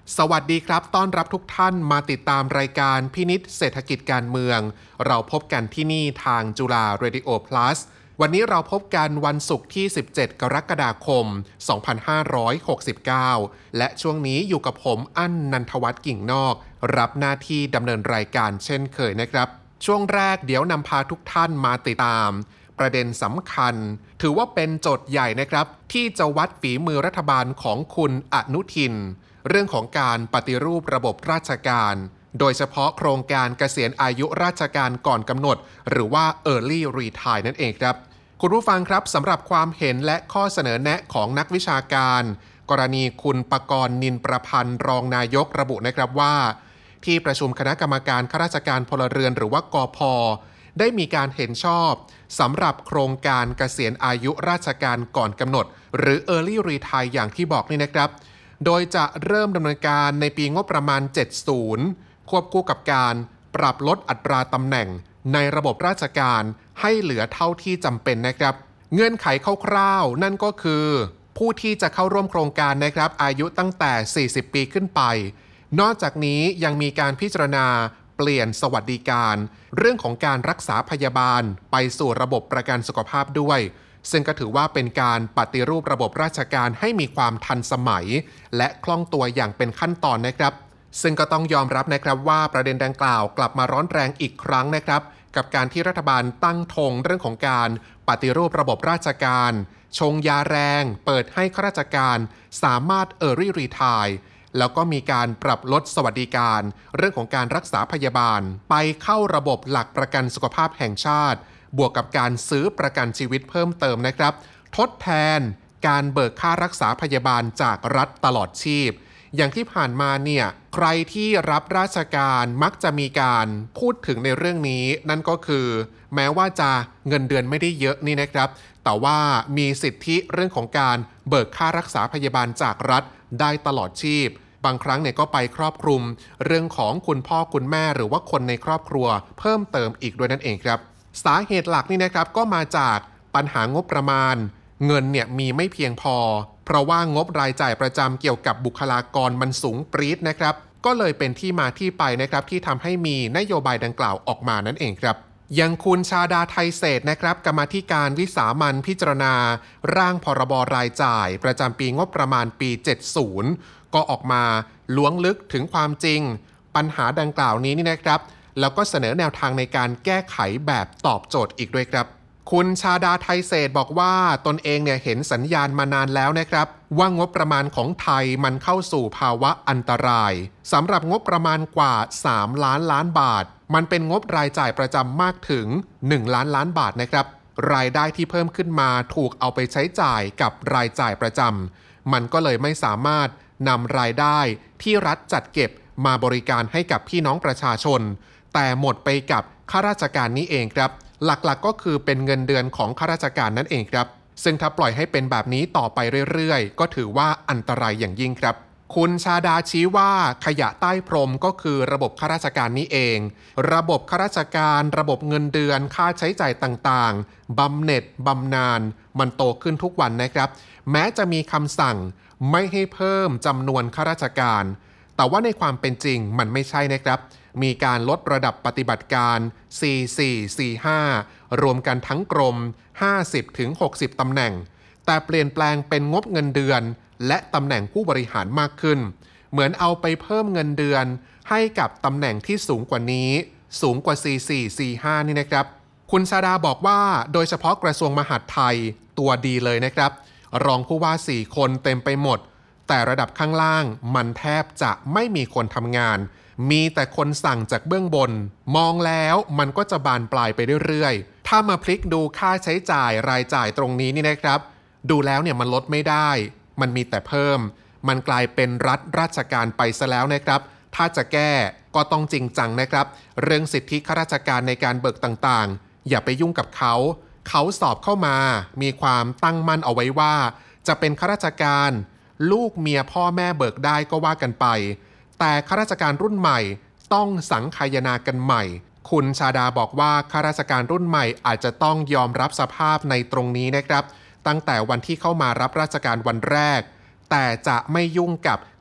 สวัสดีครับต้อนรับทุกท่านมาติดตามรายการพินิจเศรษฐกิจการเมืองเราพบกันที่นี่ทางจุฬา Radio Plus วันนี้เราพบกันวันศุกร์ที่ 17 กรกฎาคม 2569 และช่วงนี้อยู่กับผมอั้นนันทวัฒน์กิ่งนอกรับหน้าที่ดำเนินรายการเช่นเคยนะครับช่วงแรกเดี๋ยวนำพาทุกท่านมาติดตามประเด็นสำคัญถือว่าเป็นโจทย์ใหญ่นะครับที่จะวัดฝีมือรัฐบาลของคุณอนุทินเรื่องของการปฏิรูประบบราชการโดยเฉพาะโครงการเกษียณอายุราชการก่อนกำหนดหรือว่า Early Retire นั่นเองครับคุณผู้ฟังครับสำหรับความเห็นและข้อเสนอแนะของนักวิชาการกรณีคุณปกรณ์นินประพันธ์รองนายกระบุนะครับว่าที่ประชุมคณะกรรมการข้าราชการพลเรือนหรือว่ากพ.ได้มีการเห็นชอบสำหรับโครงการเกษียณอายุราชการก่อนกำหนดหรือ Early Retire อย่างที่บอกนี่นะครับโดยจะเริ่มดำเนินการในปีงบประมาณ 70 ควบคู่กับการปรับลดอัตราตำแหน่งในระบบราชการให้เหลือเท่าที่จำเป็นนะครับเงื่อนไขคร่าวๆนั่นก็คือผู้ที่จะเข้าร่วมโครงการนะครับอายุตั้งแต่ 40 ปีขึ้นไปนอกจากนี้ยังมีการพิจารณาเปลี่ยนสวัสดิการเรื่องของการรักษาพยาบาลไปสู่ระบบประกันสุขภาพด้วยซึ่งก็ถือว่าเป็นการปฏิรูประบบราชการให้มีความทันสมัยและคล่องตัวอย่างเป็นขั้นตอนนะครับซึ่งก็ต้องยอมรับนะครับว่าประเด็นดังกล่าวกลับมาร้อนแรงอีกครั้งนะครับกับการที่รัฐบาลตั้งธงเรื่องของการปฏิรูประบบราชการชงยาแรงเปิดให้ข้าราชการสามารถEarly Retireแล้วก็มีการปรับลดสวัสดิการเรื่องของการรักษาพยาบาลไปเข้าระบบหลักประกันสุขภาพแห่งชาติบวกกับการซื้อประกันชีวิตเพิ่มเติมนะครับทดแทนการเบิกค่ารักษาพยาบาลจากรัฐตลอดชีพอย่างที่ผ่านมาเนี่ยใครที่รับราชการมักจะมีการพูดถึงในเรื่องนี้นั่นก็คือแม้ว่าจะเงินเดือนไม่ได้เยอะนี่นะครับแต่ว่ามีสิทธิเรื่องของการเบิกค่ารักษาพยาบาลจากรัฐได้ตลอดชีพบางครั้งเนี่ยก็ไปครอบคลุมเรื่องของคุณพ่อคุณแม่หรือว่าคนในครอบครัวเพิ่มเติมอีกด้วยนั่นเองครับสาเหตุหลักนี่นะครับก็มาจากปัญหางบประมาณเงินเนี่ยมีไม่เพียงพอเพราะว่างบรายจ่ายประจำเกี่ยวกับบุคลากรมันสูงปรี๊ดนะครับก็เลยเป็นที่มาที่ไปนะครับที่ทำให้มีนโยบายดังกล่าวออกมานั่นเองครับอย่างคุณชาดาไทเศษนะครับกรรมาธิการวิสามัญพิจารณาร่างพรบรายจ่ายประจำปีงบประมาณปี 70 ก็ออกมาล้วงลึกถึงความจริงปัญหาดังกล่าวนี้นี่นะครับแล้วก็เสนอแนวทางในการแก้ไขแบบตอบโจทย์อีกด้วยครับคุณชาดาไทเศษบอกว่าตนเองเนี่ยเห็นสัญญาณมานานแล้วนะครับว่างบประมาณของไทยมันเข้าสู่ภาวะอันตรายสำหรับงบประมาณกว่า3 ล้านบาทมันเป็นงบรายจ่ายประจำมากถึง1 ล้านบาทนะครับรายได้ที่เพิ่มขึ้นมาถูกเอาไปใช้จ่ายกับรายจ่ายประจำมันก็เลยไม่สามารถนำรายได้ที่รัฐจัดเก็บมาบริการให้กับพี่น้องประชาชนแต่หมดไปกับข้าราชการนี้เองครับหลักๆก็คือเป็นเงินเดือนของข้าราชการนั่นเองครับซึ่งถ้าปล่อยให้เป็นแบบนี้ต่อไปเรื่อยๆก็ถือว่าอันตรายอย่างยิ่งครับคุณชาดาชี้ว่าขยะใต้พรมก็คือระบบข้าราชการนี้เองระบบข้าราชการระบบเงินเดือนค่าใช้จ่ายต่างๆบำเหน็จบำนาญมันโตขึ้นทุกวันนะครับแม้จะมีคำสั่งไม่ให้เพิ่มจำนวนข้าราชการแต่ว่าในความเป็นจริงมันไม่ใช่นะครับมีการลดระดับปฏิบัติการ 4445 รวมกันทั้งกรม 50-60 ตำแหน่งแต่เปลี่ยนแปลงเป็นงบเงินเดือนและตำแหน่งผู้บริหารมากขึ้นเหมือนเอาไปเพิ่มเงินเดือนให้กับตำแหน่งที่สูงกว่านี้สูงกว่า 4445 นี่นะครับคุณชาดาบอกว่าโดยเฉพาะกระทรวงมหาดไทยตัวดีเลยนะครับรองผู้ว่า4 คนเต็มไปหมดแต่ระดับข้างล่างมันแทบจะไม่มีคนทำงานมีแต่คนสั่งจากเบื้องบนมองแล้วมันก็จะบานปลายไปเรื่อยๆถ้ามาพลิกดูค่าใช้จ่ายรายจ่ายตรงนี้นี่นะครับดูแล้วเนี่ยมันลดไม่ได้มันมีแต่เพิ่มมันกลายเป็นรัฐราชการไปซะแล้วนะครับถ้าจะแก้ก็ต้องจริงจังนะครับเรื่องสิทธิข้าราชการในการเบิกต่างๆอย่าไปยุ่งกับเขาสอบเข้ามามีความตั้งมั่นเอาไว้ว่าจะเป็นข้าราชการลูกเมียพ่อแม่เบิกได้ก็ว่ากันไปแต่ข้าราชการรุ่นใหม่ต้องสังคายนากันใหม่คุณชาดาบอกว่าข้าราชการรุ่นใหม่อาจจะต้องยอมรับสภาพในตรงนี้นะครับตั้งแต่วันที่เข้ามารับราชการวันแรกแต่จะไม่ยุ่งกับ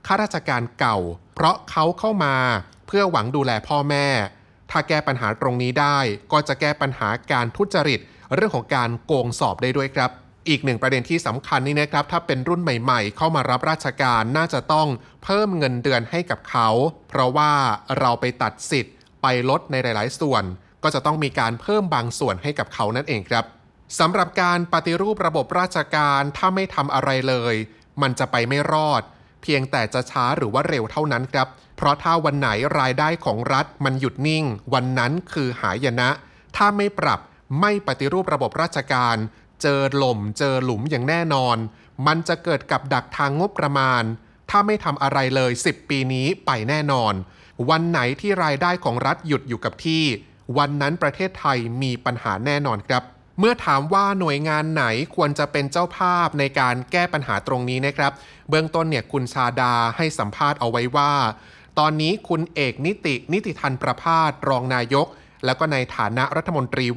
ข้าราชการเก่าเพราะเขาเข้ามาเพื่อหวังดูแลพ่อแม่ถ้าแก้ปัญหาตรงนี้ได้ก็จะแก้ปัญหาการทุจริตเรื่องของการโกงสอบได้ด้วยครับอีกหนึ่งประเด็นที่สำคัญนี่นะครับถ้าเป็นรุ่นใหม่ๆเข้ามารับราชการน่าจะต้องเพิ่มเงินเดือนให้กับเขาเพราะว่าเราไปตัดสิทธิ์ไปลดในหลายๆส่วนก็จะต้องมีการเพิ่มบางส่วนให้กับเขานั่นเองครับสำหรับการปฏิรูประบบราชการถ้าไม่ทำอะไรเลยมันจะไปไม่รอดเพียงแต่จะช้าหรือว่าเร็วเท่านั้นครับเพราะถ้าวันไหนรายได้ของรัฐมันหยุดนิ่งวันนั้นคือหายนะถ้าไม่ปรับไม่ปฏิรูประบบราชการเจอหล่มเจอหลุมอย่างแน่นอนมันจะเกิดกับดักทางงบประมาณถ้าไม่ทำอะไรเลย10ปีนี้ไปแน่นอนวันไหนที่รายได้ของรัฐหยุดอยู่กับที่วันนั้นประเทศไทยมีปัญหาแน่นอนครับเมื่อถามว่าหน่วยงานไหนควรจะเป็นเจ้าภาพในการแก้ปัญหาตรงนี้นะครับเบื้องต้นเนี่ยคุณชาดาให้สัมภาษณ์เอาไว้ว่าตอนนี้คุณเอกนิติทันประภาสรองนายกแล้วก็ในฐานะรัฐมนตรี